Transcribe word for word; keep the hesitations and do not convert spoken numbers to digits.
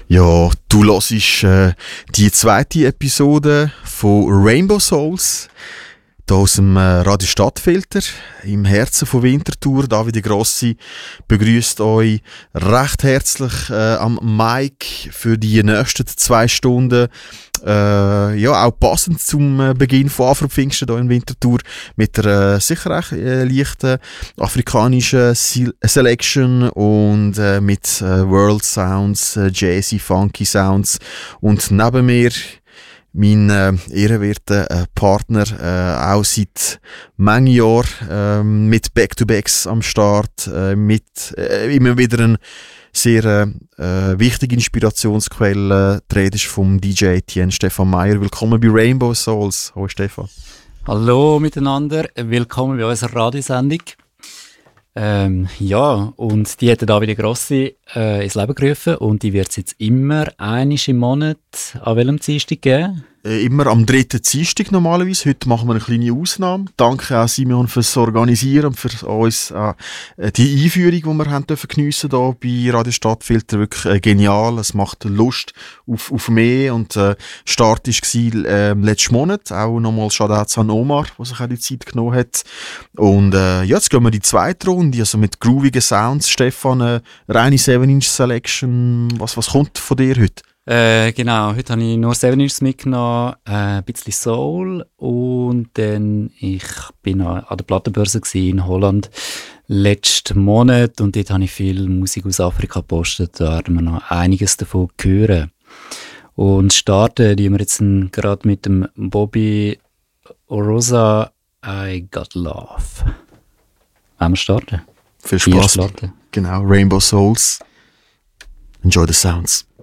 Ja, du hörst äh, die zweite Episode von Rainbow Souls, hier aus dem äh, Radio Stadtfilter, im Herzen von Winterthur. David Grossi begrüßt euch recht herzlich äh, am Mic für die nächsten zwei Stunden. Äh, ja, auch passend zum äh, Beginn von Afro-Pfingsten hier in Winterthur mit der äh, sicher auch äh, leichten afrikanischen Se- Selection und äh, mit äh, World Sounds, äh, Jazzy, Funky Sounds und neben mir mein äh, ehrenwerter äh, Partner, äh, auch seit manchen Jahren äh, mit Back-to-Backs am Start, äh, mit äh, immer wieder ein sehr äh, wichtige Inspirationsquelle. Die Rede ist vom D J Etienne Stefan Meyer. Willkommen bei Rainbow Souls. Hallo Stefan. Hallo miteinander, willkommen bei unserer Radiosendung. Ähm, ja, und die hat David Grossi äh, ins Leben gerufen und die wird es jetzt immer einmal im Monat an welchem Dienstag geben? Äh, immer am dritten Dienstag normalerweise. Heute machen wir eine kleine Ausnahme. Danke auch Simon fürs Organisieren und für uns äh, die Einführung, die wir haben dürfen geniessen hier bei Radio Stadtfilter. Wirklich äh, genial. Es macht Lust auf, auf mehr. Und äh, Start war äh, letzten Monat. Auch nochmal Shoutouts an Omar, der sich auch die Zeit genommen hat. Und äh, ja, jetzt gehen wir in die zweite Runde. Also mit groovigen Sounds. Stefan, äh, reine seven inch Selection. Was, was kommt von dir heute? Äh, genau, heute habe ich nur seven inch mitgenommen, äh, ein bisschen Soul und dann, ich bin an der Plattenbörse in Holland letzten Monat und dort habe ich viel Musik aus Afrika gepostet, da werden wir noch einiges davon hören. Und starten die wir jetzt gerade mit dem Bobby Orosa, I Got Love. Wollen wir starten? Viel Spaß. Genau, Rainbow Souls. Enjoy the sounds.